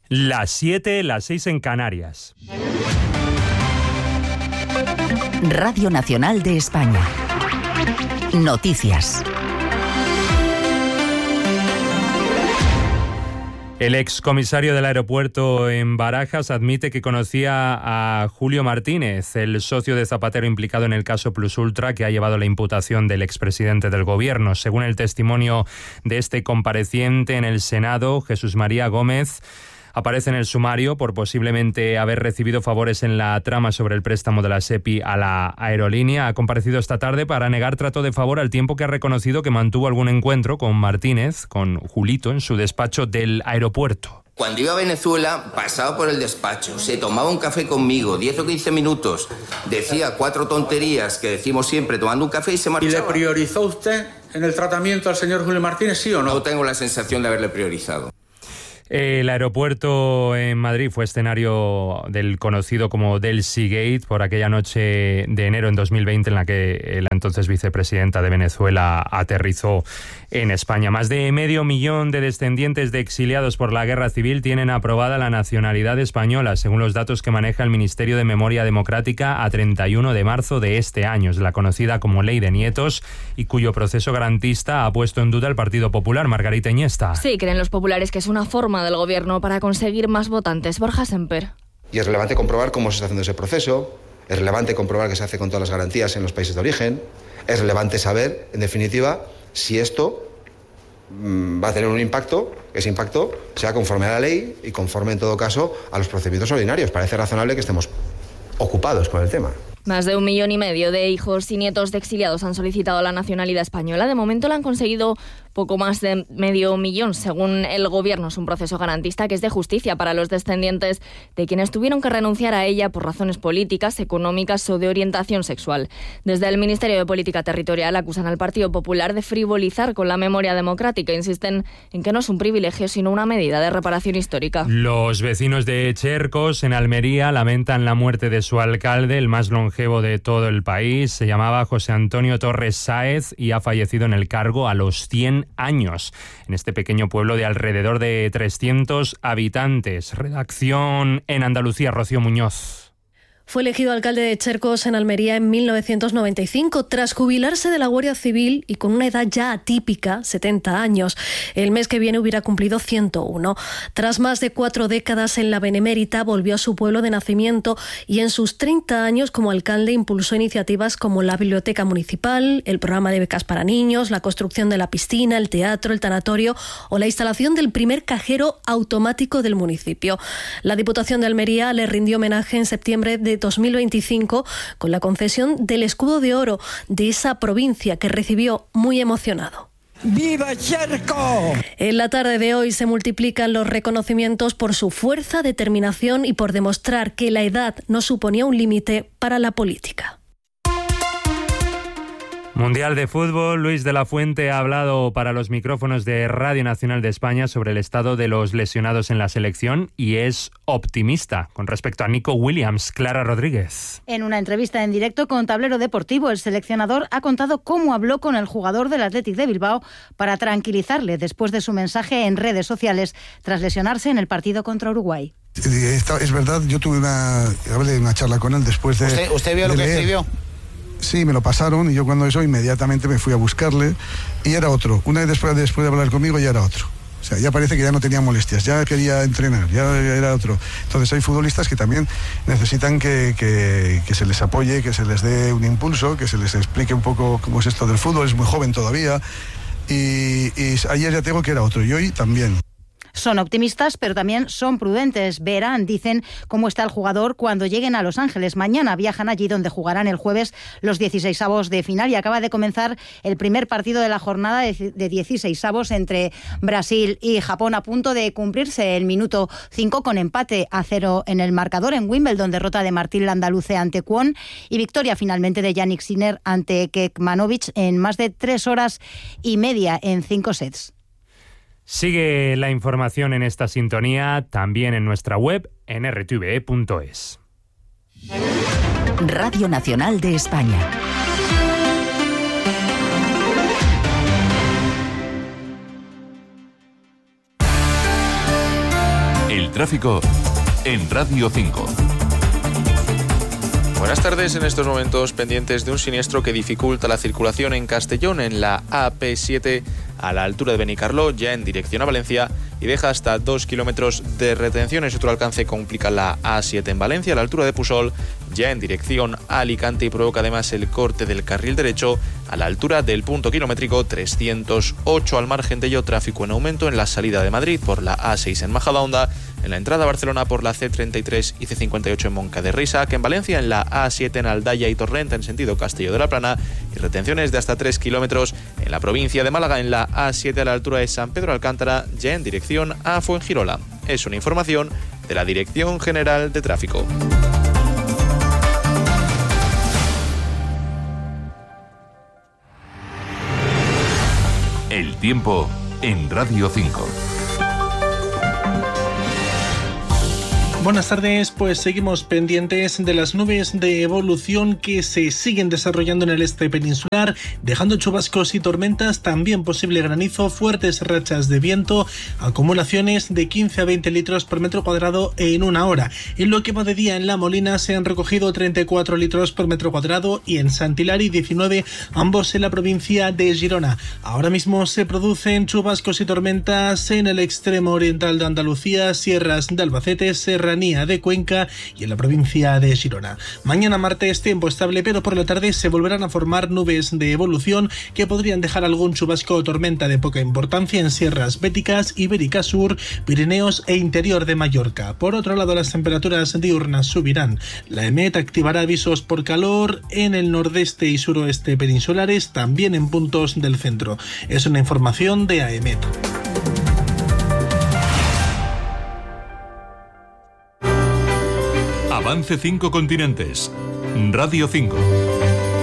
Las 7, las 6 en Canarias. Radio Nacional de España. Noticias. El excomisario del aeropuerto en Barajas admite que conocía a Julio Martínez, el socio de Zapatero implicado en el caso Plus Ultra que ha llevado la imputación del expresidente del gobierno. Según el testimonio de este compareciente en el Senado, Jesús María Gómez aparece en el sumario por posiblemente haber recibido favores en la trama sobre el préstamo de la SEPI a la aerolínea. Ha comparecido esta tarde para negar trato de favor al tiempo que ha reconocido que mantuvo algún encuentro con Martínez, con Julito, en su despacho del aeropuerto. Cuando iba a Venezuela, pasaba por el despacho, se tomaba un café conmigo, 10 o 15 minutos, decía 4 tonterías que decimos siempre tomando un café y se marchaba. ¿Y le priorizó usted en el tratamiento al señor Julio Martínez, sí o no? No tengo la sensación de haberle priorizado. El aeropuerto en Madrid fue escenario del conocido como Delcy Gate por aquella noche de enero en 2020 en la que la entonces vicepresidenta de Venezuela aterrizó en España. Más de 500.000 de descendientes de exiliados por la guerra civil tienen aprobada la nacionalidad española, según los datos que maneja el Ministerio de Memoria Democrática a 31 de marzo de este año. Es la conocida como Ley de Nietos y cuyo proceso garantista ha puesto en duda el Partido Popular. Margarita Iniesta. Sí, creen los populares que es una forma del gobierno para conseguir más votantes. Borja Semper. Y es relevante comprobar cómo se está haciendo ese proceso, es relevante comprobar que se hace con todas las garantías en los países de origen, es relevante saber, en definitiva, si esto va a tener un impacto, que ese impacto sea conforme a la ley y conforme, en todo caso, a los procedimientos ordinarios. Parece razonable que estemos ocupados con el tema. Más de 1,5 millones de hijos y nietos de exiliados han solicitado la nacionalidad española. De momento la han conseguido poco más de 500.000, según el gobierno. Es un proceso garantista que es de justicia para los descendientes de quienes tuvieron que renunciar a ella por razones políticas, económicas o de orientación sexual. Desde el Ministerio de Política Territorial acusan al Partido Popular de frivolizar con la memoria democrática. Insisten en que no es un privilegio, sino una medida de reparación histórica. Los vecinos de Chercos, en Almería, lamentan la muerte de su alcalde, el más longevo de todo el país. Se llamaba José Antonio Torres Sáez y ha fallecido en el cargo a los 100 años, en este pequeño pueblo de alrededor de 300 habitantes. Redacción en Andalucía, Rocío Muñoz. Fue elegido alcalde de Chercos en Almería en 1995, tras jubilarse de la Guardia Civil y con una edad ya atípica, 70 años. El mes que viene hubiera cumplido 101. Tras más de 4 décadas en la Benemérita, volvió a su pueblo de nacimiento y en sus 30 años como alcalde impulsó iniciativas como la Biblioteca Municipal, el programa de becas para niños, la construcción de la piscina, el teatro, el tanatorio o la instalación del primer cajero automático del municipio. La Diputación de Almería le rindió homenaje en septiembre de 2025 con la concesión del escudo de oro de esa provincia que recibió muy emocionado. ¡Viva Cherco! En la tarde de hoy se multiplican los reconocimientos por su fuerza, determinación y por demostrar que la edad no suponía un límite para la política. Mundial de Fútbol. Luis de la Fuente ha hablado para los micrófonos de Radio Nacional de España sobre el estado de los lesionados en la selección y es optimista con respecto a Nico Williams. Clara Rodríguez. En una entrevista en directo con Tablero Deportivo, el seleccionador ha contado cómo habló con el jugador del Athletic de Bilbao para tranquilizarle después de su mensaje en redes sociales tras lesionarse en el partido contra Uruguay. Es verdad, yo hablé una charla con él después de... ¿Usted vio lo que escribió? Sí, me lo pasaron y yo cuando eso inmediatamente me fui a buscarle y era otro. Una vez después de hablar conmigo ya era otro. O sea, ya parece que ya no tenía molestias, ya quería entrenar, ya era otro. Entonces hay futbolistas que también necesitan que se les apoye, que se les dé un impulso, que se les explique un poco cómo es esto del fútbol. Es muy joven todavía y ayer ya tengo que era otro y hoy también. Son optimistas, pero también son prudentes. Verán, dicen, cómo está el jugador cuando lleguen a Los Ángeles. Mañana viajan allí donde jugarán el jueves los 16avos de final y acaba de comenzar el primer partido de la jornada de 16avos entre Brasil y Japón, a punto de cumplirse el minuto 5 con empate a 0 en el marcador. En Wimbledon, derrota de Martín Landaluce ante Kwon y victoria finalmente de Jannik Sinner ante Kekmanovic en más de 3 horas y media en 5 sets. Sigue la información en esta sintonía, también en nuestra web, en rtve.es. Radio Nacional de España. El El tráfico en Radio 5. Buenas tardes. En estos momentos pendientes de un siniestro que dificulta la circulación en Castellón en la AP7 a la altura de Benicarló, ya en dirección a Valencia, y deja hasta 2 kilómetros de retenciones. Otro alcance complica la A7 en Valencia a la altura de Pusol, ya en dirección a Alicante, y provoca además el corte del carril derecho a la altura del punto kilométrico 308. Al margen de ello, tráfico en aumento en la salida de Madrid por la A6 en Majadahonda, en la entrada a Barcelona por la C33 y C58 en Monca de Risa, que en Valencia en la A7 en Aldaya y Torrent en sentido Castelló de la Plana, y retenciones de hasta 3 kilómetros en la provincia de Málaga en la A7 a la altura de San Pedro Alcántara, ya en dirección a Fuengirola. Es una información de la Dirección General de Tráfico. El tiempo en Radio 5. Buenas tardes, pues seguimos pendientes de las nubes de evolución que se siguen desarrollando en el este peninsular, dejando chubascos y tormentas, también posible granizo, fuertes rachas de viento, acumulaciones de 15 a 20 litros por metro cuadrado en una hora. En lo que va de día en La Molina se han recogido 34 litros por metro cuadrado y en Sant Hilari 19, ambos en la provincia de Girona. Ahora mismo se producen chubascos y tormentas en el extremo oriental de Andalucía, sierras de Albacete, Serranía de Cuenca y en la provincia de Girona. Mañana martes tiempo estable, pero por la tarde se volverán a formar nubes de evolución que podrían dejar algún chubasco o tormenta de poca importancia en sierras béticas, Ibérica Sur, Pirineos e interior de Mallorca. Por otro lado, las temperaturas diurnas subirán. La EMET activará avisos por calor en el nordeste y suroeste peninsulares, también en puntos del centro. Es una información de AEMET. Avance 5 continentes. Radio 5.